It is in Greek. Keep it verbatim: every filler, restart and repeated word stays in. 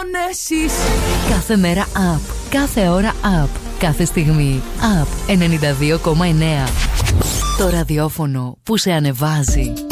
εσείς. Κάθε μέρα up, κάθε ώρα up, κάθε στιγμή up. ενενήντα δύο κόμμα εννέα. Το ραδιόφωνο που σε ανεβάζει.